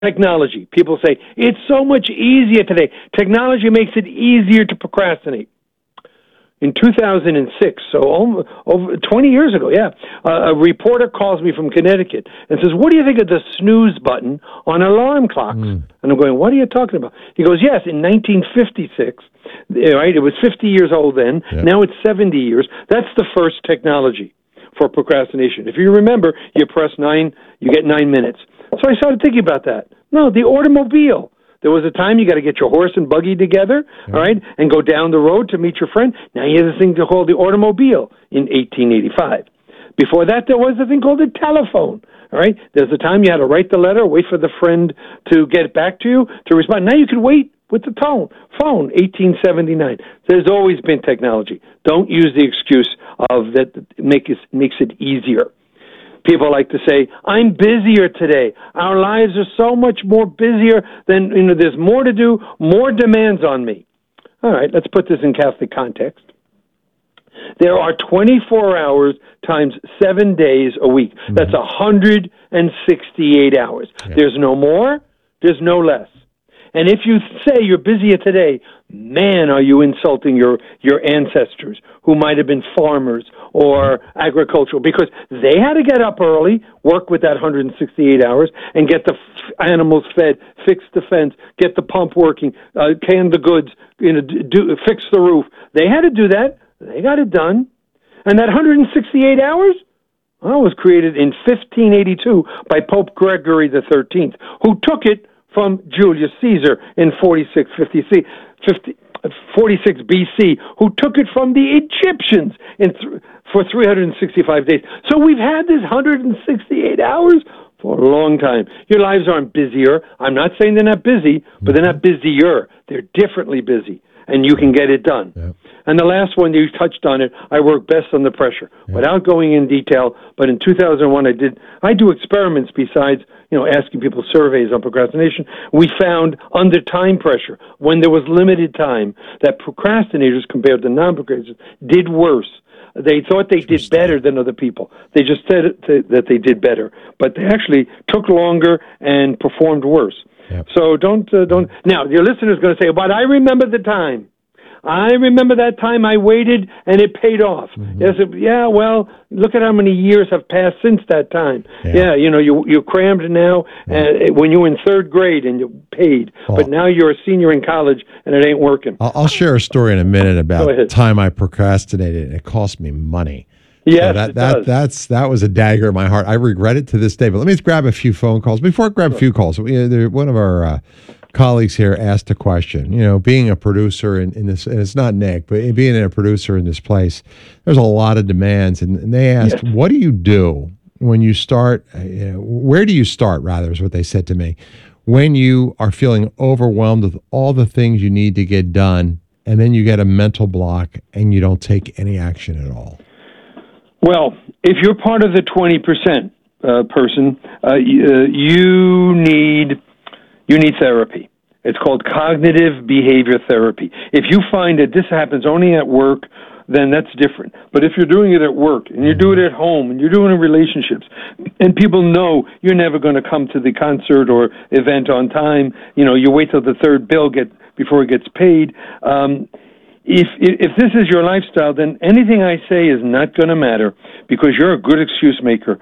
Technology. People say, it's so much easier today. Technology makes it easier to procrastinate. In 2006, so over 20 years ago, a reporter calls me from Connecticut and says, what do you think of the snooze button on alarm clocks? And I'm going, what are you talking about? He goes, yes, in 1956, right, it was 50 years old then, now it's 70 years. That's the first technology for procrastination. If you remember, you press 9, you get 9 minutes. So I started thinking about that. No, the automobile. There was a time you got to get your horse and buggy together, all right, and go down the road to meet your friend. Now you have this thing called the automobile in 1885. Before that, there was a thing called the telephone, all right? There's a time you had to write the letter, wait for the friend to get back to you, to respond. Now you can wait with the phone, 1879. There's always been technology. Don't use the excuse of that makes it easier. People like to say, I'm busier today. Our lives are so much more busier than, there's more to do, more demands on me. All right, let's put this in Catholic context. There are 24 hours times 7 days a week. That's 168 hours. Yeah. There's no more, there's no less. And if you say you're busier today, man, are you insulting your ancestors who might have been farmers or agricultural, because they had to get up early, work with that 168 hours, and get the animals fed, fix the fence, get the pump working, can the goods, fix the roof. They had to do that. They got it done. And that 168 hours, was created in 1582 by Pope Gregory XIII, who took it from Julius Caesar in 46 BC, who took it from the Egyptians for 365 days. So we've had this 168 hours for a long time. Your lives aren't busier. I'm not saying they're not busy, but they're not busier. They're differently busy, and you can get it done. Yeah. And the last one, you touched on it, I work best under pressure. Yeah. Without going in detail, but in 2001 I do experiments besides, asking people surveys on procrastination. We found under time pressure, when there was limited time, that procrastinators compared to non-procrastinators did worse. They thought they did better than other people. They just said that they did better, but they actually took longer and performed worse. Yep. So don't. Now, your listener's going to say, but I remember the time. I remember that time I waited and it paid off. Mm-hmm. Yes, well, look at how many years have passed since that time. Yeah, you're crammed now when you were in third grade and you paid, but now you're a senior in college and it ain't working. I'll share a story in a minute about the time I procrastinated and it cost me money. Yes, so that was a dagger in my heart. I regret it to this day. But let me grab a few phone calls. Before I grab a few calls, one of our colleagues here asked a question. Being a producer in this, and it's not Nick, but being a producer in this place, there's a lot of demands. And they asked, what do you do when you start, where do you start, rather, is what they said to me, when you are feeling overwhelmed with all the things you need to get done, and then you get a mental block and you don't take any action at all? Well, if you're part of the 20% person, you need therapy. It's called cognitive behavior therapy. If you find that this happens only at work, then that's different. But if you're doing it at work, and you do it at home, and you're doing it in relationships, and people know you're never going to come to the concert or event on time, you wait till the third bill before it gets paid. If this is your lifestyle, then anything I say is not going to matter because you're a good excuse maker.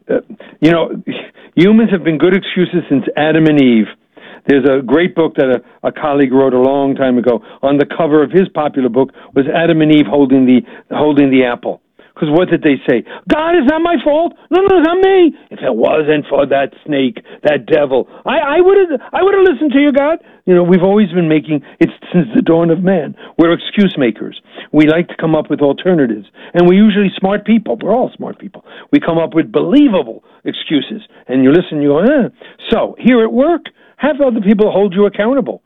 Humans have been good excuses since Adam and Eve. There's a great book that a colleague wrote a long time ago. On the cover of his popular book was Adam and Eve holding the apple. Because what did they say? God, it's not my fault. No, it's not me. If it wasn't for that snake, that devil, I would have listened to you, God. We've always been it's since the dawn of man. We're excuse makers. We like to come up with alternatives. And we're usually smart people. We're all smart people. We come up with believable excuses. And you listen, you go, So, here at work, have other people hold you accountable.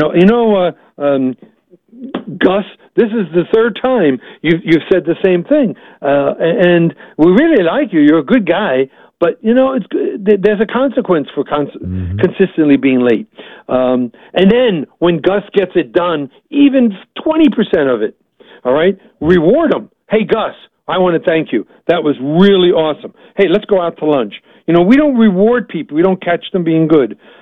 Gus, this is the third time you've said the same thing, and we really like you. You're a good guy, but there's a consequence for consistently being late. And then when Gus gets it done, even 20% of it, all right, reward him. Hey, Gus, I want to thank you. That was really awesome. Hey, let's go out to lunch. We don't reward people. We don't catch them being good.